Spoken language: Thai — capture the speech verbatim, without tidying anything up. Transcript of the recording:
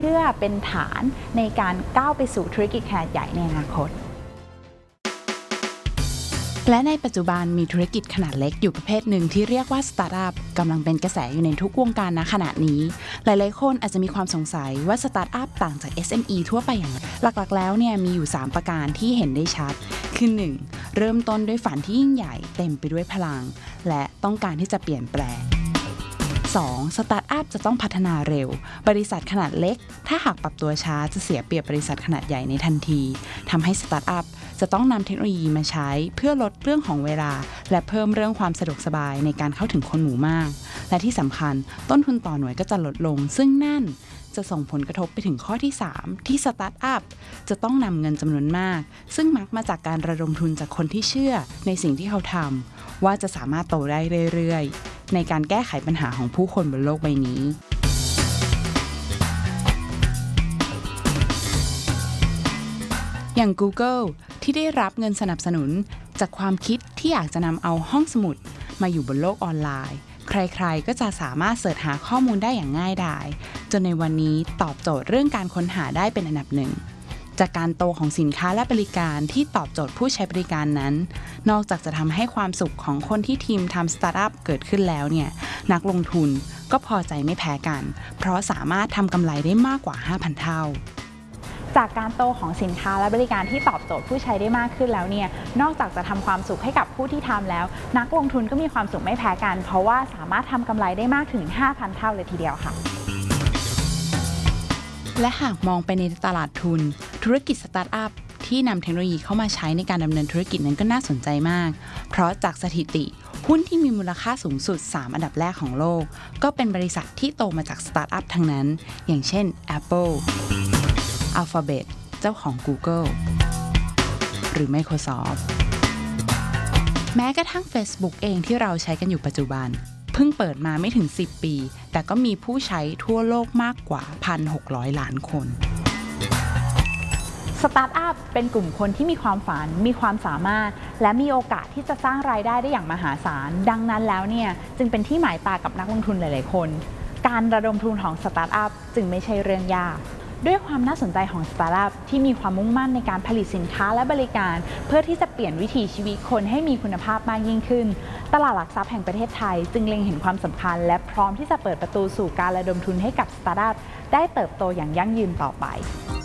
เพื่อเป็นฐานในการก้าวไปสู่ธุรกิจขนาดใหญ่ในอนาคตและในปัจจุบันมีธุรกิจขนาดเล็กอยู่ประเภทหนึ่งที่เรียกว่าสตาร์ทอัพกำลังเป็นกระแสอยู่ในทุกวงการณขณะนี้หลายๆคนอาจจะมีความสงสัยว่าสตาร์ทอัพต่างจาก เอส เอ็ม อี ทั่วไปอย่างไรหลักๆแล้วเนี่ยมีอยู่สามประการที่เห็นได้ชัดคือหนึ่งเริ่มต้นด้วยฝันที่ยิ่งใหญ่เต็มไปด้วยพลังและต้องการที่จะเปลี่ยนแปลงสองสตาร์ทอัพจะต้องพัฒนาเร็วบริษัทขนาดเล็กถ้าหากปรับตัวช้าจะเสียเปรียบบริษัทขนาดใหญ่ในทันทีทำให้สตาร์ทอัพจะต้องนำเทคโนโลยีมาใช้เพื่อลดเรื่องของเวลาและเพิ่มเรื่องความสะดวกสบายในการเข้าถึงคนหมู่มากและที่สำคัญต้นทุนต่อหน่วยก็จะลดลงซึ่งนั่นจะส่งผลกระทบไปถึงข้อที่สามที่สตาร์ทอัพจะต้องนำเงินจำนวนมากซึ่งมักมาจากการระดมทุนจากคนที่เชื่อในสิ่งที่เขาทำว่าจะสามารถโตได้เรื่อยๆในการแก้ไขปัญหาของผู้คนบนโลกใบนี้อย่าง Google ที่ได้รับเงินสนับสนุนจากความคิดที่อยากจะนำเอาห้องสมุดมาอยู่บนโลกออนไลน์ใครๆก็จะสามารถเสิร์ชหาข้อมูลได้อย่างง่ายดายจนในวันนี้ตอบโจทย์เรื่องการค้นหาได้เป็นอันดับหนึ่งจากการโตของสินค้าและบริการที่ตอบโจทย์ผู้ใช้บริการนั้นนอกจากจะทำให้ความสุขของคนที่ทีมทำสตาร์ทอัพเกิดขึ้นแล้วเนี่ยนักลงทุนก็พอใจไม่แพ้กันเพราะสามารถทำกำไรได้มากกว่า ห้าพัน เท่าจากการโตของสินค้าและบริการที่ตอบโจทย์ผู้ใช้ได้มากขึ้นแล้วเนี่ยนอกจากจะทำความสุขให้กับผู้ที่ทำแล้วนักลงทุนก็มีความสุขไม่แพ้กันเพราะว่าสามารถทำกำไรได้มากถึง ห้าพัน เท่าเลยทีเดียวค่ะและหากมองไปในตลาดทุนธุรกิจสตาร์ทอัพที่นำเทคโนโลยีเข้ามาใช้ในการดำเนินธุรกิจนั้นก็น่าสนใจมากเพราะจากสถิติหุ้นที่มีมูลค่าสูงสุดสามอันดับแรกของโลกก็เป็นบริษัทที่โตมาจากสตาร์ทอัพทั้งนั้นอย่างเช่น Apple Alphabet เจ้าของ Google หรือ Microsoft แม้กระทั่ง Facebook เองที่เราใช้กันอยู่ปัจจุบันเพิ่งเปิดมาไม่ถึงสิบปีแต่ก็มีผู้ใช้ทั่วโลกมากกว่า หนึ่งพันหกร้อย ล้านคนสตาร์ทอัพเป็นกลุ่มคนที่มีความฝันมีความสามารถและมีโอกาสที่จะสร้างรายได้ได้อย่างมหาศาลดังนั้นแล้วเนี่ยจึงเป็นที่หมายตากับนักลงทุนหลายๆคนการระดมทุนของสตาร์ทอัพจึงไม่ใช่เรื่องยากด้วยความน่าสนใจของสตาร์ทอัพที่มีความมุ่งมั่นในการผลิตสินค้าและบริการเพื่อที่จะเปลี่ยนวิถีชีวิตคนให้มีคุณภาพมากยิ่งขึ้นตลาดหลักทรัพย์แห่งประเทศไทยจึงเล็งเห็นความสำคัญและพร้อมที่จะเปิดประตูสู่การระดมทุนให้กับสตาร์ทอัพได้เติบโตอย่างยั่งยืนต่อไป